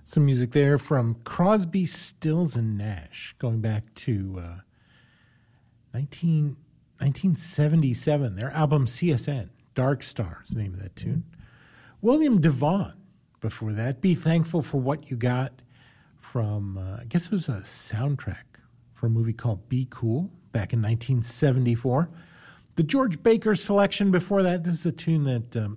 Some music there from Crosby, Stills, and Nash, going back to 1977. Their album CSN, Dark Star is the name of that tune. William DeVaughn, before that, Be Thankful for What You Got, from, I guess it was a soundtrack for a movie called Be Cool, back in 1974. The George Baker selection before that, this is a tune that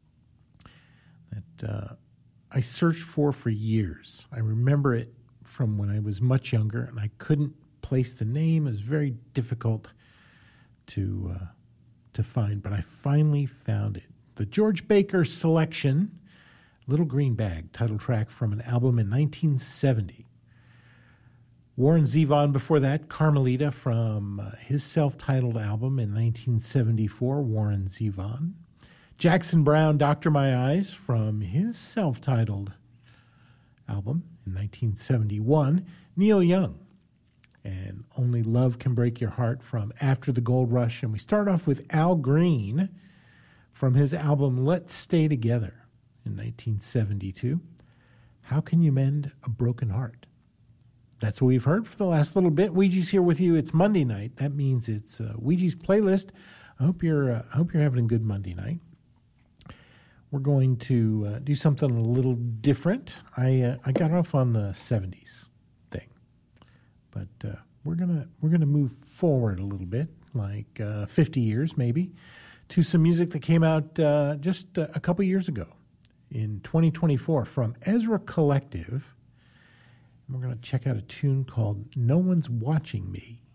I searched for years. I remember it from when I was much younger, and I couldn't place the name. It was very difficult to find, but I finally found it. The George Baker selection, Little Green Bag, title track from an album in 1970. Warren Zevon before that, Carmelita, from his self-titled album in 1974, Warren Zevon. Jackson Browne, Doctor My Eyes, from his self-titled album in 1971. Neil Young, and Only Love Can Break Your Heart, from After the Gold Rush. And we start off with Al Green from his album Let's Stay Together in 1972. How Can You Mend a Broken Heart? That's what we've heard for the last little bit. Ouija's here with you. It's Monday night. That means it's Ouija's playlist. I hope you're having a good Monday night. We're going to do something a little different. I got off on the 70s thing, but we're gonna move forward a little bit, like 50 years maybe, to some music that came out just a couple years ago in 2024 from Ezra Collective. And we're going to check out a tune called No One's Watching Me.